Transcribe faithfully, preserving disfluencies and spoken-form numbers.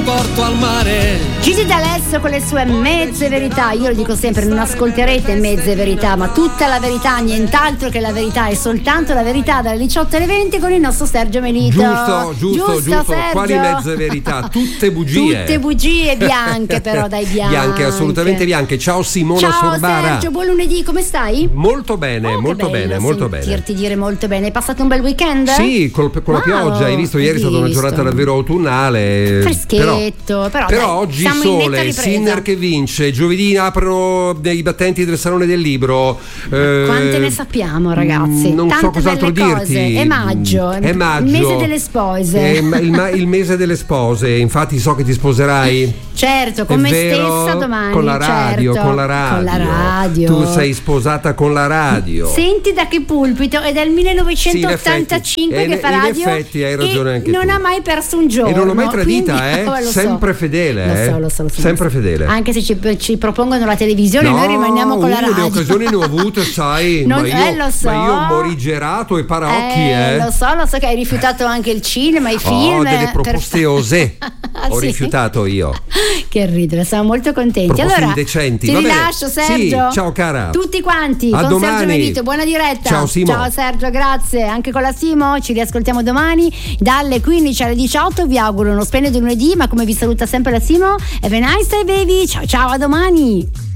porto al mare. Gigi D'Alessio con le sue mezze verità. Io lo dico sempre, non ascolterete mezze verità, ma tutta la verità, nient'altro che la verità, è soltanto la verità, dalle diciotto alle venti con il nostro Sergio Melito. Giusto, giusto, giusto, giusto. Sergio? Quali mezze verità? Tutte bugie. Tutte bugie bianche, però dai, bianche. Bianche, assolutamente bianche. Ciao Simona Ciao Sorbara. Sergio, buon lunedì, come stai? Molto bene, Oh, molto bene, molto bene. Sentirti dire molto bene. Hai passato un bel weekend? Sì, col, con la Wow, pioggia, hai visto, ieri è stata una visto. giornata davvero autunnale. Freschetto, però, però, dai, oggi siamo in netta sole, ripresa. Sinner che vince, giovedì aprono dei battenti del Salone del Libro. Eh, Quante ne sappiamo, ragazzi? Non Tante so cos'altro belle dirti. cose. È maggio, È maggio. il mese delle spose. È il, il, il mese delle spose, infatti so che ti sposerai. Certo, con È me vero? stessa domani. Con la radio, certo. con la radio. Con la radio. Tu sei sposata con la radio. Senti da che pulpito, è dal millenovecentottantacinque sì, che fa in radio. effetti hai ragione e anche non tu. ha mai perso un giorno. E non l'ho mai tradita, quindi, eh? oh, lo Sempre so. fedele, Lo eh? so, lo so, lo so. Sempre fedele. Anche se ci, ci propongono la televisione, no, noi rimaniamo con la radio. Le occasioni ne ho avute, sai. Non, ma, io, eh, lo so. ma io morigerato e paraocchi, eh, eh. Lo so, lo so che hai rifiutato anche il cinema, i film. Ho delle proposte per... osè. Ah, ho sì? rifiutato io. Che ridere, siamo molto contenti. Proposte Allora, indecenti. ti Va bene. rilascio, Sergio. Sì, ciao cara. Tutti quanti, A con domani. Sergio Melito, buona diretta. Ciao Simo. Ciao Sergio, grazie. Anche con la Simo, ci riascoltiamo domani dalle quindici alle diciotto. Vi auguro uno splendido lunedì, ma come vi saluta sempre la Simo, have a nice day baby. Ciao ciao, a domani.